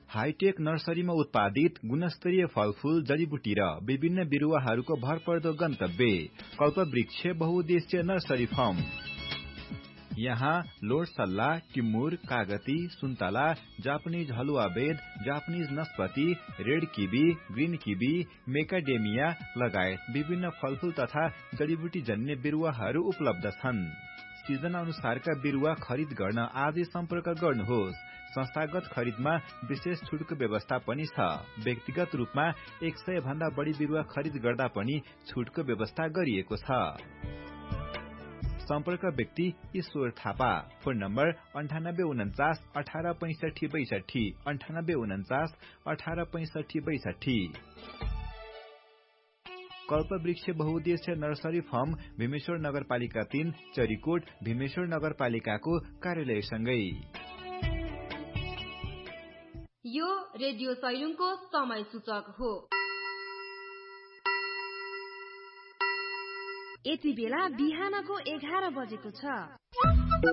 Hi tech नर्सरीमा उत्पादित गुणस्तरीय फलफूल, जडीबुटी र विभिन्न बिरुवाहरूको भरपर्दो गन्तव्य कल्पवृक्ष बहुउद्देश्य नर्सरी फर्म। यहाँ लोडसल्ला, टिमुर, कागती, सुन्तला, जापानिज हलुवा बेद, Japanese नस्पति, red kiwi, green kiwi, मेकाडेमिया लगायत विभिन्न फलफूल तथा जडीबुटी जन्य बिरुवाहरू उपलब्ध छन्। सिजन अनुसारका बिरुवा खरिद गर्न आजै सम्पर्क गर्नुहोस्। संस्थागत खरिदमा विशेष छुटको व्यवस्था पनि छ। व्यक्तिगत रूपमा 100 भन्दा बढी बिरुवा खरिद गर्दा पनि छुटको व्यवस्था गरिएको छ। सम्पर्क व्यक्ति ईश्वर थापा। Phone number 9849 1865 62 9849 1865 62। कल्पवृक्ष बहुउद्देश्य नर्सरी फर्म भीमेश्वर नगरपालिका 3 चरीकोट भीमेश्वर नगरपालिकाको कार्यालयसँगै। यो रेडियो सैलुङको समय सूचक हो। यति बेला बिहानको 11 बजेको छ।